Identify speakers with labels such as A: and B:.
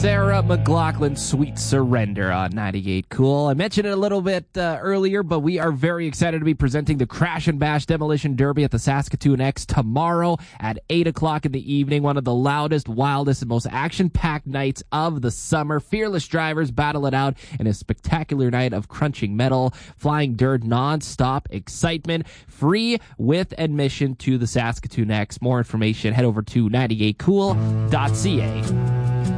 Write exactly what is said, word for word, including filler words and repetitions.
A: Sarah McLachlan, Sweet Surrender on ninety-eight Cool. I mentioned it a little bit uh, earlier, but we are very excited to be presenting the Crash and Bash Demolition Derby at the Saskatoon X tomorrow at eight o'clock in the evening. One of the loudest, wildest, and most action-packed nights of the summer. Fearless drivers battle it out in a spectacular night of crunching metal, flying dirt, non-stop excitement. Free with admission to the Saskatoon X. More information, head over to ninety-eight cool dot c a.